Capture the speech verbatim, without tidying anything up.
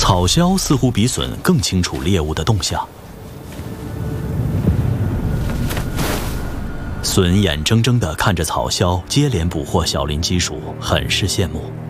草鸮似乎比隼更清楚猎物的动向。隼眼睁睁地看着草鸮接连捕获小林基鼠，很是羡慕。